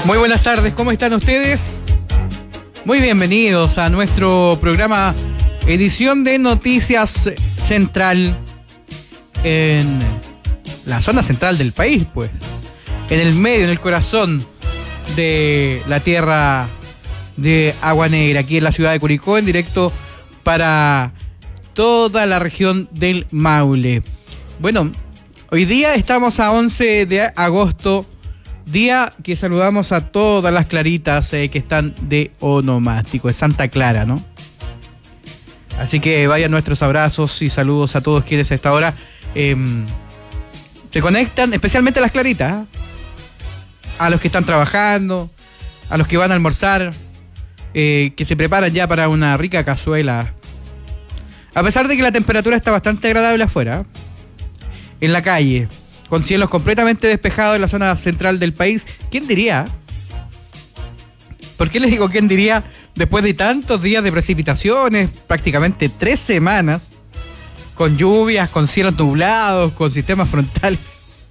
Muy buenas tardes, ¿cómo están ustedes? Muy bienvenidos a nuestro programa edición de Noticias Central en la zona central del país, pues, en el medio, en el corazón de la tierra de Agua Negra, aquí en la ciudad de Curicó, en directo para toda la región del Maule. Bueno, hoy día estamos a 11 de agosto, día que saludamos a todas las claritas que están de onomástico, de Santa Clara, ¿no? Así que vayan nuestros abrazos y saludos a todos quienes a esta hora se conectan, especialmente a las claritas, a los que están trabajando, a los que van a almorzar, que se preparan ya para una rica cazuela. A pesar de que la temperatura está bastante agradable afuera, en la calle, con cielos completamente despejados en la zona central del país, ¿quién diría? ¿Por qué les digo quién diría? Después de tantos días de precipitaciones, prácticamente 3 semanas, con lluvias, con cielos nublados, con sistemas frontales.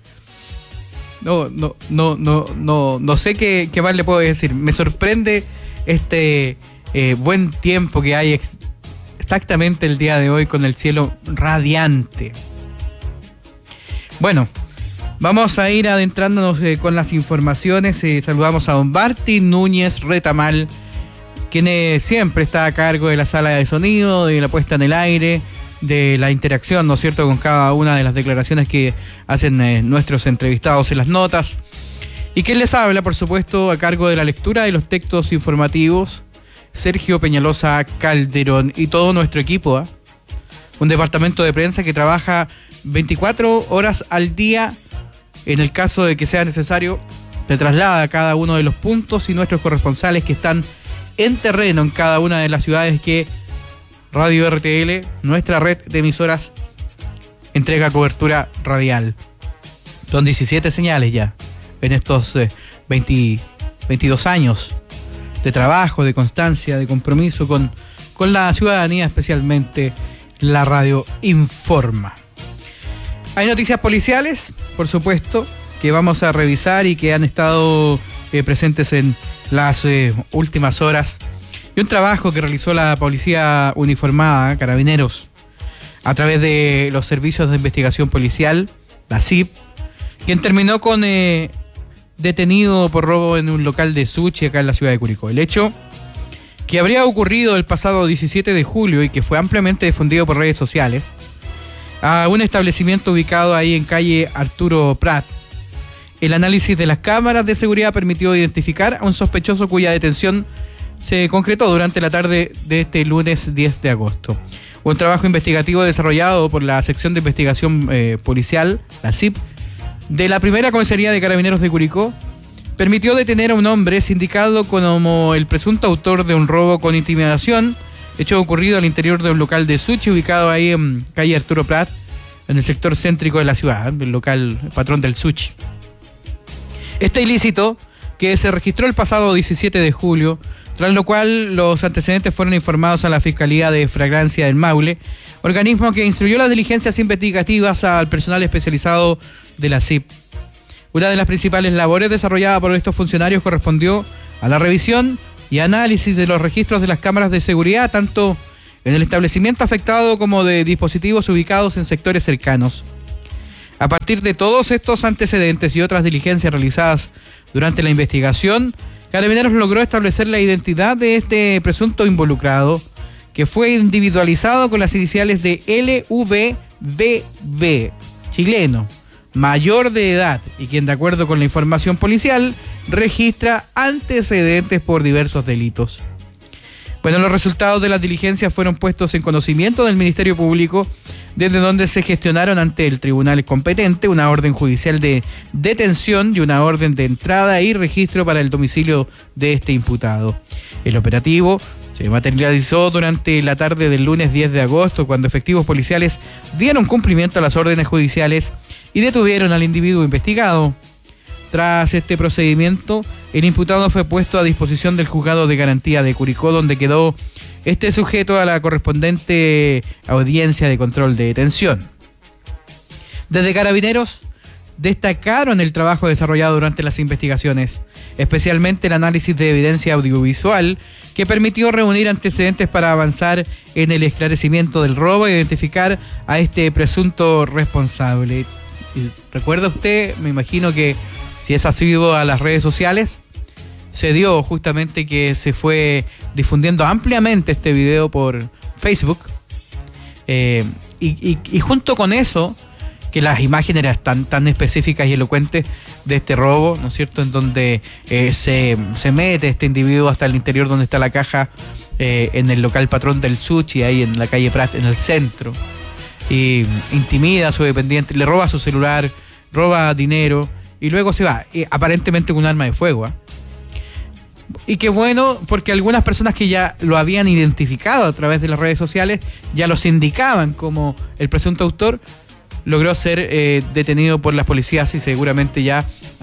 No sé qué más le puedo decir. Me sorprende este buen tiempo que hay exactamente el día de hoy, con el cielo radiante. Bueno, vamos a ir adentrándonos con las informaciones. Saludamos a don Barty Núñez Retamal, quien siempre está a cargo de la sala de sonido, de la puesta en el aire, de la interacción, ¿no es cierto?, con cada una de las declaraciones que hacen nuestros entrevistados en las notas. Y quien les habla, por supuesto, a cargo de la lectura de los textos informativos, Sergio Peñalosa Calderón, y todo nuestro equipo, un departamento de prensa que trabaja 24 horas al día. En el caso de que sea necesario, se traslada a cada uno de los puntos, y nuestros corresponsales que están en terreno en cada una de las ciudades que Radio RTL, nuestra red de emisoras, entrega cobertura radial. Son 17 señales ya en estos 22 años de trabajo, de constancia, de compromiso con la ciudadanía, especialmente la radio informa. Hay noticias policiales, por supuesto, que vamos a revisar y que han estado presentes en las últimas horas. Y un trabajo que realizó la policía uniformada, Carabineros, a través de los servicios de investigación policial, la CIP, quien terminó con detenido por robo en un local de sushi acá en la ciudad de Curicó. El hecho, que habría ocurrido el pasado 17 de julio y que fue ampliamente difundido por redes sociales, a un establecimiento ubicado ahí en calle Arturo Prat. El análisis de las cámaras de seguridad permitió identificar a un sospechoso cuya detención se concretó durante la tarde de este lunes 10 de agosto. Un trabajo investigativo desarrollado por la sección de investigación policial, la CIP, de la primera comisaría de Carabineros de Curicó, permitió detener a un hombre sindicado como el presunto autor de un robo con intimidación, hecho ocurrido al interior de un local de sushi ubicado ahí en calle Arturo Prat, en el sector céntrico de la ciudad, el local patrón del sushi. Este ilícito, que se registró el pasado 17 de julio, tras lo cual los antecedentes fueron informados a la Fiscalía de Flagrancia del Maule, organismo que instruyó las diligencias investigativas al personal especializado de la CIP. Una de las principales labores desarrolladas por estos funcionarios correspondió a la revisión y análisis de los registros de las cámaras de seguridad, tanto en el establecimiento afectado como de dispositivos ubicados en sectores cercanos. A partir de todos estos antecedentes y otras diligencias realizadas durante la investigación, Carabineros logró establecer la identidad de este presunto involucrado, que fue individualizado con las iniciales de LVBB, chileno, mayor de edad, y quien, de acuerdo con la información policial, registra antecedentes por diversos delitos. Bueno, los resultados de las diligencias fueron puestos en conocimiento del Ministerio Público, desde donde se gestionaron ante el tribunal competente una orden judicial de detención y una orden de entrada y registro para el domicilio de este imputado. El operativo se materializó durante la tarde del lunes 10 de agosto, cuando efectivos policiales dieron cumplimiento a las órdenes judiciales y detuvieron al individuo investigado. Tras este procedimiento, el imputado fue puesto a disposición del juzgado de garantía de Curicó, donde quedó este sujeto a la correspondiente audiencia de control de detención. Desde Carabineros destacaron el trabajo desarrollado durante las investigaciones, especialmente el análisis de evidencia audiovisual que permitió reunir antecedentes para avanzar en el esclarecimiento del robo e identificar a este presunto responsable. ¿Recuerda usted? Me imagino que si es asiduo a las redes sociales, se dio justamente que se fue difundiendo ampliamente este video por Facebook. Y junto con eso, que las imágenes eran tan específicas y elocuentes de este robo, ¿no es cierto?, en donde se mete este individuo hasta el interior donde está la caja, en el local Patrón del Sushi, ahí en la calle Prat, en el centro, y intimida a su dependiente, le roba su celular, roba dinero y luego se va, aparentemente con un arma de fuego, ¿eh? Y qué bueno, porque algunas personas que ya lo habían identificado a través de las redes sociales ya los indicaban como el presunto autor, logró ser detenido por las policías y seguramente ya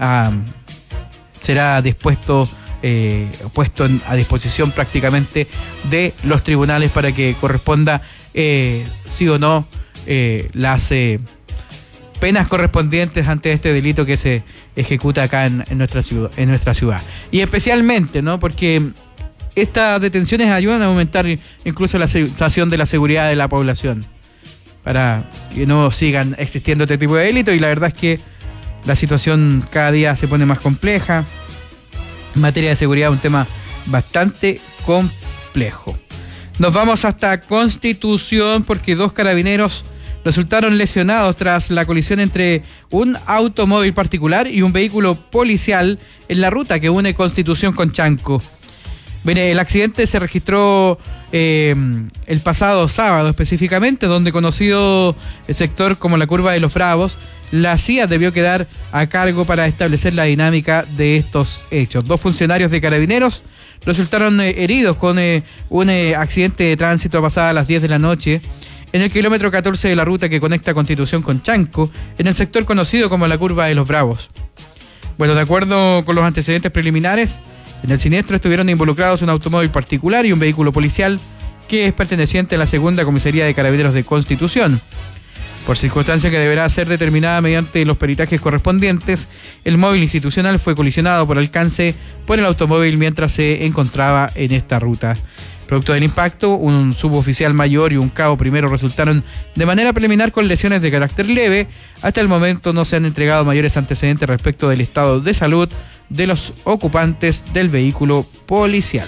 será puesto a disposición prácticamente de los tribunales para que corresponda, sí o no, las penas correspondientes ante este delito que se ejecuta acá en nuestra ciudad. Y especialmente, ¿no?, porque estas detenciones ayudan a aumentar incluso la sensación de la seguridad de la población, para que no sigan existiendo este tipo de delitos. Y la verdad es que la situación cada día se pone más compleja. En materia de seguridad, un tema bastante complejo. Nos vamos hasta Constitución porque 2 carabineros resultaron lesionados tras la colisión entre un automóvil particular y un vehículo policial en la ruta que une Constitución con Chanco. Mire, el accidente se registró el pasado sábado específicamente, donde, conocido el sector como la Curva de los Bravos, la CIA debió quedar a cargo para establecer la dinámica de estos hechos. 2 funcionarios de carabineros resultaron heridos con un accidente de tránsito pasada a las 10 de la noche en el kilómetro 14 de la ruta que conecta Constitución con Chanco, en el sector conocido como la Curva de los Bravos. Bueno, de acuerdo con los antecedentes preliminares, en el siniestro estuvieron involucrados un automóvil particular y un vehículo policial que es perteneciente a la Segunda Comisaría de Carabineros de Constitución. Por circunstancia que deberá ser determinada mediante los peritajes correspondientes, el móvil institucional fue colisionado por alcance por el automóvil mientras se encontraba en esta ruta. Producto del impacto, un suboficial mayor y un cabo primero resultaron de manera preliminar con lesiones de carácter leve. Hasta el momento no se han entregado mayores antecedentes respecto del estado de salud de los ocupantes del vehículo policial.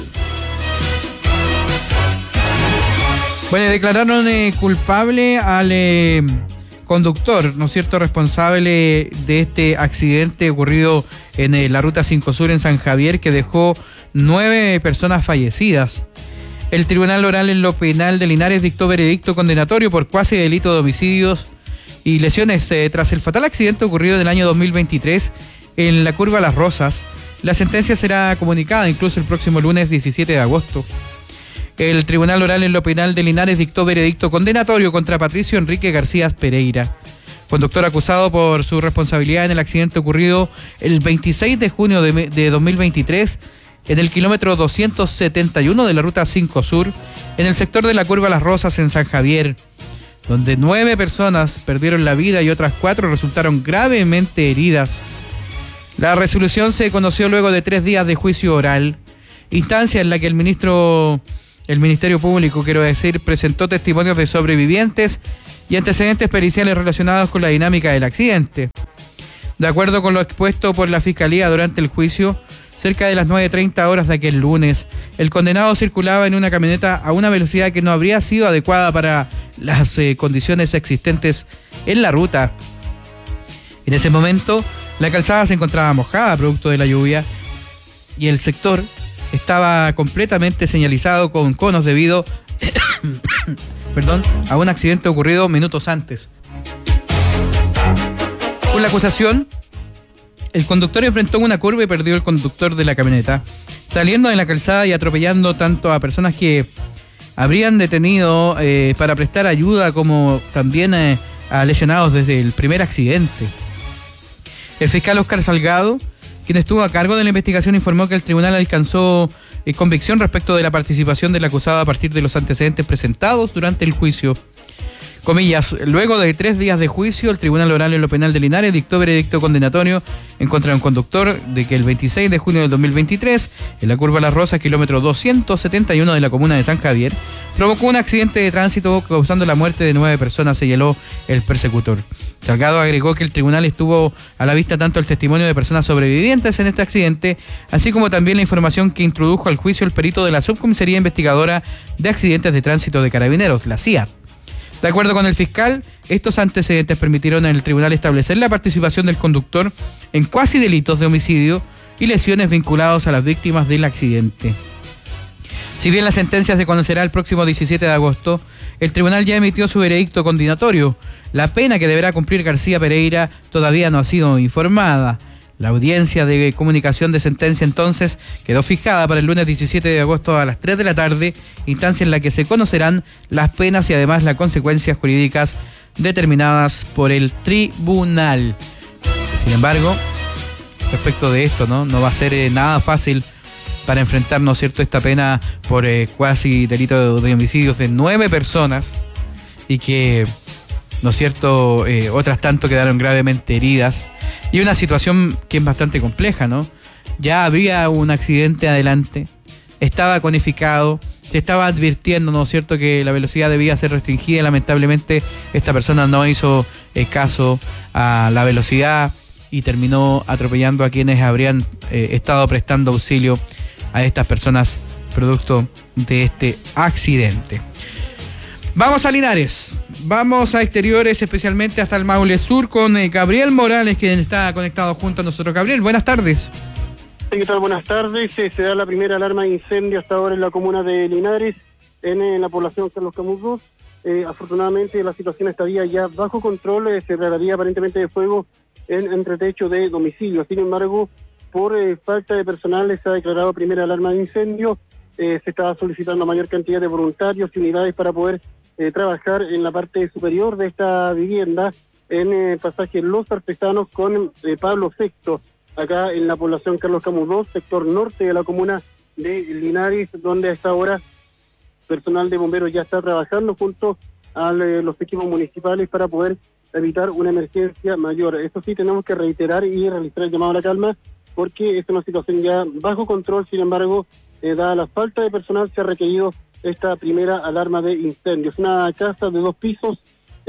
Bueno, declararon culpable al conductor, ¿no es cierto?, responsable de este accidente ocurrido en la Ruta 5 Sur en San Javier, que dejó 9 personas fallecidas. El Tribunal Oral en lo Penal de Linares dictó veredicto condenatorio por cuasi delito de homicidios y lesiones tras el fatal accidente ocurrido en el año 2023 en la Curva Las Rosas. La sentencia será comunicada incluso el próximo lunes 17 de agosto. El Tribunal Oral en lo Penal de Linares dictó veredicto condenatorio contra Patricio Enrique García Pereira, conductor acusado por su responsabilidad en el accidente ocurrido el 26 de junio de 2023 en el kilómetro 271 de la Ruta 5 Sur, en el sector de la Curva Las Rosas en San Javier, donde 9 personas perdieron la vida y otras 4 resultaron gravemente heridas. La resolución se conoció luego de 3 días de juicio oral, instancia en la que el Ministerio Público, presentó testimonios de sobrevivientes y antecedentes periciales relacionados con la dinámica del accidente. De acuerdo con lo expuesto por la Fiscalía durante el juicio, cerca de las 9:30 horas de aquel lunes, el condenado circulaba en una camioneta a una velocidad que no habría sido adecuada para las condiciones existentes en la ruta. En ese momento, la calzada se encontraba mojada producto de la lluvia y el sector estaba completamente señalizado con conos debido a un accidente ocurrido minutos antes. Con la acusación, el conductor enfrentó una curva y perdió el conductor de la camioneta, saliendo de la calzada y atropellando tanto a personas que habrían detenido para prestar ayuda como también a lesionados desde el primer accidente. El fiscal Oscar Salgado, quien estuvo a cargo de la investigación, informó que el tribunal alcanzó convicción respecto de la participación del acusado a partir de los antecedentes presentados durante el juicio. Comillas, luego de 3 días de juicio, el Tribunal Oral en lo Penal de Linares dictó veredicto condenatorio en contra de un conductor de que el 26 de junio del 2023, en la curva Las Rosas, kilómetro 271 de la comuna de San Javier, provocó un accidente de tránsito causando la muerte de 9 personas, señaló el persecutor. Salgado agregó que el tribunal estuvo a la vista tanto el testimonio de personas sobrevivientes en este accidente, así como también la información que introdujo al juicio el perito de la Subcomisaría Investigadora de Accidentes de Tránsito de Carabineros, la CIA. De acuerdo con el fiscal, estos antecedentes permitieron al tribunal establecer la participación del conductor en cuasi delitos de homicidio y lesiones vinculados a las víctimas del accidente. Si bien la sentencia se conocerá el próximo 17 de agosto, el tribunal ya emitió su veredicto condenatorio. La pena que deberá cumplir García Pereira todavía no ha sido informada. La audiencia de comunicación de sentencia entonces quedó fijada para el lunes 17 de agosto a las 3 de la tarde, instancia en la que se conocerán las penas y además las consecuencias jurídicas determinadas por el tribunal. Sin embargo, respecto de esto, no va a ser nada fácil para enfrentar, ¿no es cierto?, esta pena por cuasi delito de homicidios de 9 personas y que, ¿no es cierto?, otras tanto quedaron gravemente heridas. Y una situación que es bastante compleja, ¿no? Ya había un accidente adelante, estaba conificado, se estaba advirtiendo, ¿no es cierto?, que la velocidad debía ser restringida. Lamentablemente esta persona no hizo caso a la velocidad y terminó atropellando a quienes habrían estado prestando auxilio a estas personas producto de este accidente. Vamos a Linares, vamos a exteriores, especialmente hasta el Maule Sur, con Gabriel Morales, quien está conectado junto a nosotros. Gabriel, buenas tardes. ¿Qué tal? Buenas tardes. Se da la primera alarma de incendio hasta ahora en la comuna de Linares, en la población Carlos Camus 2. Afortunadamente la situación estaría ya bajo control, se trataría aparentemente de fuego en entretecho de domicilio. Sin embargo, por falta de personal se ha declarado primera alarma de incendio. Se está solicitando mayor cantidad de voluntarios y unidades para poder trabajar en la parte superior de esta vivienda, en pasaje Los Artesanos con Pablo VI, acá en la población Carlos Camus 2, sector norte de la comuna de Linares, donde a esta hora personal de bomberos ya está trabajando junto a los equipos municipales para poder evitar una emergencia mayor. Eso sí, tenemos que reiterar y realizar el llamado a la calma, porque es una situación ya bajo control. Sin embargo, dada la falta de personal, se ha requerido esta primera alarma de incendio. Es una casa de 2 pisos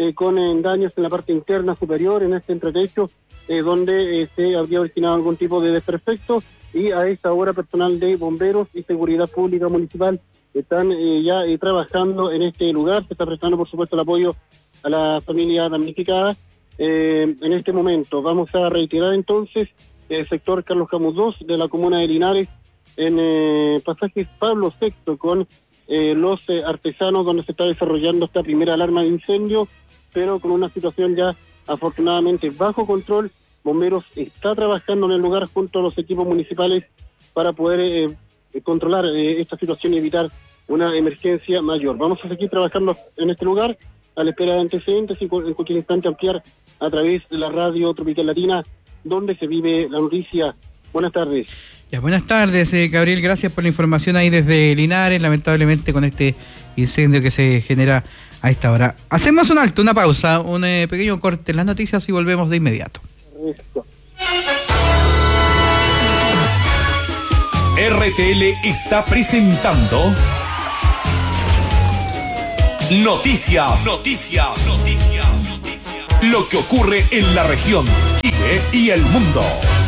con daños en la parte interna superior, en este entretecho, donde se habría originado algún tipo de desperfecto, y a esta hora personal de bomberos y seguridad pública municipal están ya trabajando en este lugar. Se está prestando, por supuesto, el apoyo a la familia damnificada. En este momento vamos a reiterar entonces el sector Carlos Camus 2 de la comuna de Linares, en pasajes Pablo VI con los artesanos, donde se está desarrollando esta primera alarma de incendio, pero con una situación ya afortunadamente bajo control. Bomberos está trabajando en el lugar junto a los equipos municipales para poder controlar esta situación y evitar una emergencia mayor. Vamos a seguir trabajando en este lugar a la espera de antecedentes y en cualquier instante ampliar a través de la radio Tropical Latina, donde se vive la noticia. Buenas tardes. Ya, buenas tardes, Gabriel, gracias por la información ahí desde Linares, lamentablemente con este incendio que se genera a esta hora. Hacemos un alto, una pausa, un pequeño corte en las noticias y volvemos de inmediato. RTL está presentando Noticias. Lo que ocurre en la región, Chile y el mundo.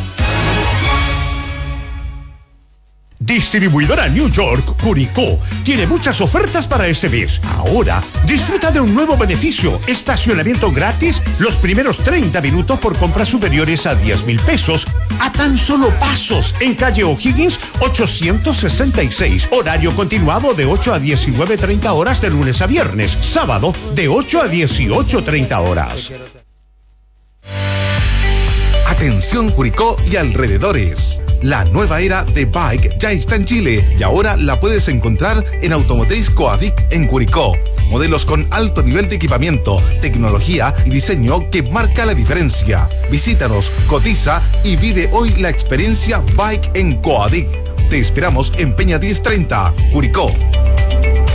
Distribuidora New York, Curicó, tiene muchas ofertas para este mes. Ahora, disfruta de un nuevo beneficio: estacionamiento gratis los primeros 30 minutos por compras superiores a 10,000 pesos, a tan solo pasos, en calle O'Higgins 866. Horario continuado de 8 a 19:30 horas de lunes a viernes. Sábado, de 8 a 18:30 horas. Atención Curicó y alrededores. La nueva era de Bike ya está en Chile y ahora la puedes encontrar en Automotriz Coadic en Curicó. Modelos con alto nivel de equipamiento, tecnología y diseño que marca la diferencia. Visítanos, cotiza y vive hoy la experiencia Bike en Coadic. Te esperamos en Peña 1030, Curicó.